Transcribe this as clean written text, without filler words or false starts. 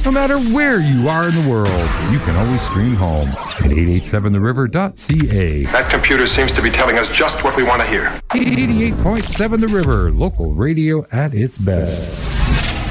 No matter where you are in the world, you can always stream home at 887theriver.ca. That computer seems to be telling us just what we want to hear. 88.7 The River, local radio at its best.